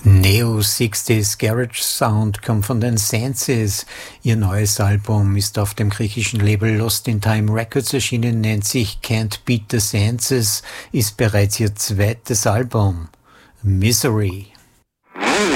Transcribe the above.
Neo-60s Garage Sound kommt von den Senses. Ihr neues Album ist auf dem griechischen Label Lost in Time Records erschienen, nennt sich Can't Beat the Senses, ist bereits ihr zweites Album. Misery.